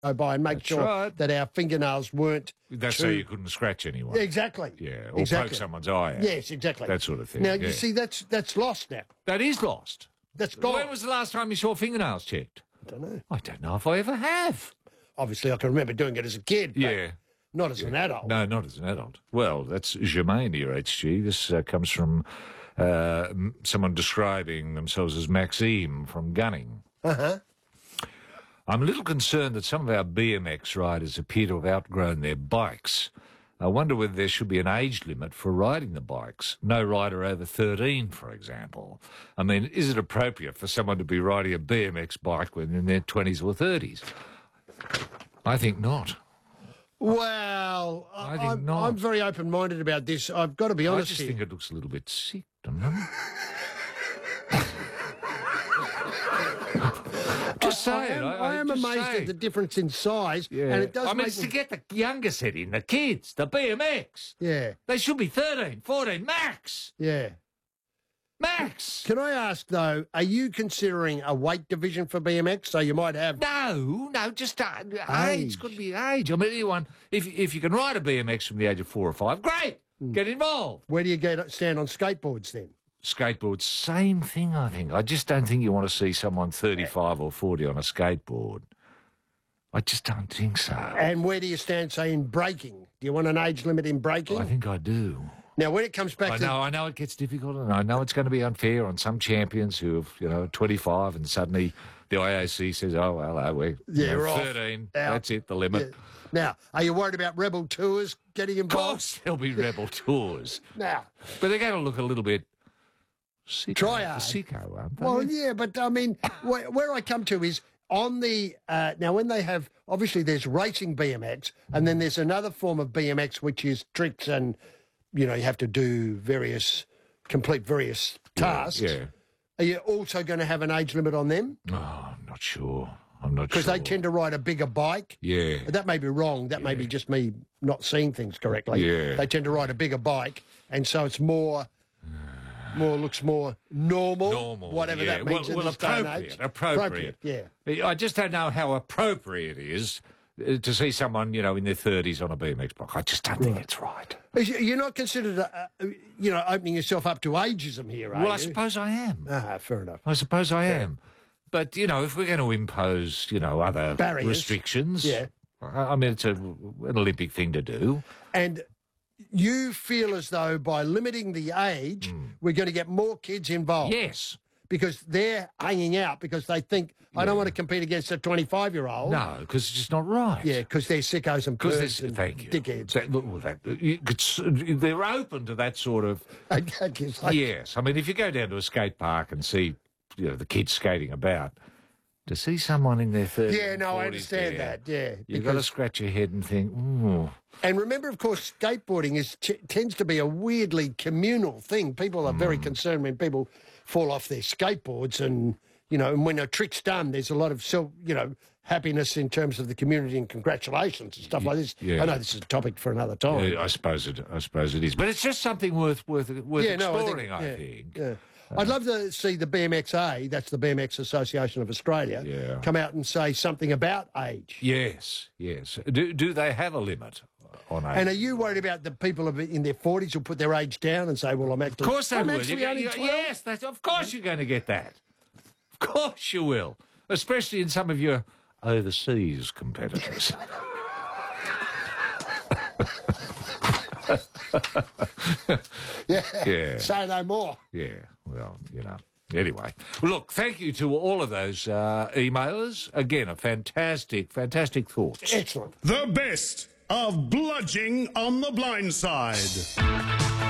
by and make sure that our fingernails weren't. That's so you couldn't scratch anyone. Exactly. Yeah, or poke someone's eye out. Yes, exactly. That sort of thing. Now, you see, that's lost now. That is lost. That's gone. When was the last time you saw fingernails checked? I don't know. I don't know if I ever have. Obviously, I can remember doing it as a kid. But not as an adult. No, not as an adult. Well, that's germane here, HG. This comes from someone describing themselves as Maxime from Gunning. Uh-huh. I'm a little concerned that some of our BMX riders appear to have outgrown their bikes. I wonder whether there should be an age limit for riding the bikes. No rider over 13, for example. I mean, is it appropriate for someone to be riding a BMX bike when in their 20s or 30s? I think not. Well, I think not. I'm very open-minded about this. I've got to be honest I just think it looks a little bit sick, don't you? Just saying. I am amazed at the difference in size. Yeah. And it does it's to get the younger set in, the kids, the BMX. Yeah. They should be 13, 14, max. Yeah. Max. Can I ask, though, are you considering a weight division for BMX? So you might have... No, just age. Could be age. I mean, anyone, if you can ride a BMX from the age of 4 or 5, great. Get involved. Where do you stand on skateboards, then? Skateboards, same thing, I think. I just don't think you want to see someone 35 or 40 on a skateboard. I just don't think so. And where do you stand, say, in braking? Do you want an age limit in braking? I think I do. Now, when it comes back I know it gets difficult, and I know it's going to be unfair on some champions who have, 25, and suddenly the IOC says, oh, well, we're 13. That's it, the limit. Yeah. Now, are you worried about Rebel Tours getting involved? Of course there'll be Rebel Tours. Now. But they're going to look a little bit... Sicko, aren't they? Well, yeah, but I mean, where I come to is on the now when they have obviously there's racing BMX and then there's another form of BMX which is tricks and you have to do complete various tasks. Yeah. Are you also going to have an age limit on them? Oh, I'm not sure. Because they tend to ride a bigger bike. Yeah. That may be wrong. That may be just me not seeing things correctly. Yeah. They tend to ride a bigger bike, and so it's looks more normal. Whatever that means. Well, appropriate. Yeah. I just don't know how appropriate it is to see someone, in their 30s on a BMX bike. I just don't think it's right. You're not considered, opening yourself up to ageism here, are you? Well, I suppose I am. Fair enough. I suppose I am. But, if we're going to impose, other barriers, restrictions, I mean, it's an Olympic thing to do. And you feel as though by limiting the age, we're going to get more kids involved. Yes. Because they're hanging out because they think, I don't want to compete against a 25-year-old. No, because it's just not right. Yeah, because they're sickos and pervs and dickheads. They're open to that sort of... Yes. I mean, if you go down to a skate park and see, the kids skating about, to see someone in their 30s Yeah, no, I understand that, yeah. You've got to scratch your head and think, And remember, of course, skateboarding tends to be a weirdly communal thing. People are very concerned when people fall off their skateboards and, and when a trick's done, there's a lot of happiness in terms of the community and congratulations and stuff like this. Yeah. I know this is a topic for another time. Yeah, I suppose it is. But it's just something worth exploring, I think. Yeah. I'd love to see the BMXA, that's the BMX Association of Australia, come out and say something about age. Yes. Do they have a limit on age? And are you worried about the people in their 40s who put their age down and say, well, I'm actually... Of course they will. Only 12? Yes, of course you're going to get that. Of course you will. Especially in some of your overseas competitors. Yeah. Say no more. Yeah. Well, Anyway, look, thank you to all of those emailers. Again, a fantastic thoughts. Excellent. The best of Bludging on the Blind Side.